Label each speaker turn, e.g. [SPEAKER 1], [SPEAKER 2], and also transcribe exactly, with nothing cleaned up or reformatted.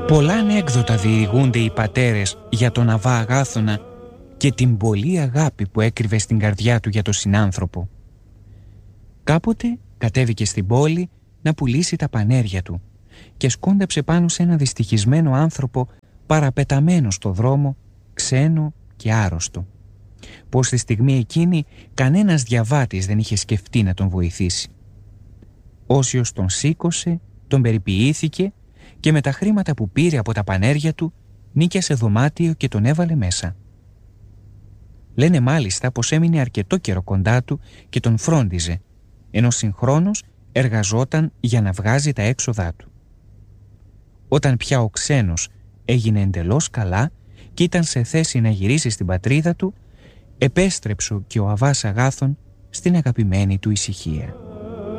[SPEAKER 1] Πολλά ανέκδοτα διηγούνται οι πατέρες για τον Αβά Αγάθωνα και την πολλή αγάπη που έκρυβε στην καρδιά του για τον συνάνθρωπο. Κάποτε κατέβηκε στην πόλη να πουλήσει τα πανέρια του και σκόνταψε πάνω σε ένα δυστυχισμένο άνθρωπο παραπεταμένο στο δρόμο, ξένο και άρρωστο. Πως στη στιγμή εκείνη κανένας διαβάτης δεν είχε σκεφτεί να τον βοηθήσει. Όσιος τον σήκωσε, τον περιποιήθηκε και με τα χρήματα που πήρε από τα πανέρια του νίκιασε δωμάτιο και τον έβαλε μέσα. Λένε μάλιστα πως έμεινε αρκετό καιρό κοντά του και τον φρόντιζε, ενώ συγχρόνως εργαζόταν για να βγάζει τα έξοδά του. Όταν πια ο ξένος έγινε εντελώς καλά και ήταν σε θέση να γυρίσει στην πατρίδα του, επέστρεψε και ο Αβάς Αγάθων στην αγαπημένη του ησυχία.